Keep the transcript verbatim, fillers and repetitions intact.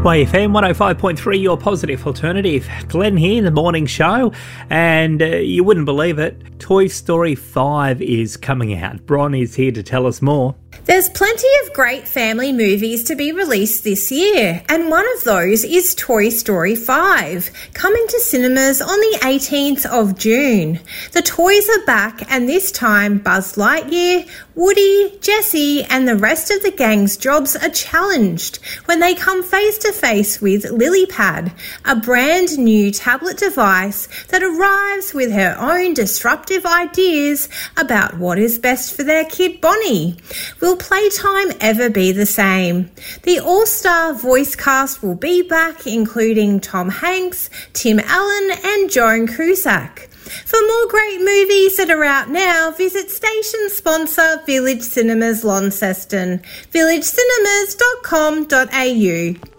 Y F M one oh five point three, your positive alternative. Glenn here, the morning show, and uh, you wouldn't believe it, Toy Story five is coming out. Bron is here to tell us more. There's plenty of great family movies to be released this year, and one of those is Toy Story five, coming to cinemas on the eighteenth of June. The toys are back, and this time Buzz Lightyear, Woody, Jessie and the rest of the gang's jobs are challenged when they come face to face with LilyPad, a brand new tablet device that arrives with her own disruptive ideas about what is best for their kid Bonnie. Will playtime ever be the same? The all-star voice cast will be back, including Tom Hanks, Tim Allen and Joan Cusack. For more great movies that are out now, visit station sponsor Village Cinemas Launceston, village cinemas dot com dot a u.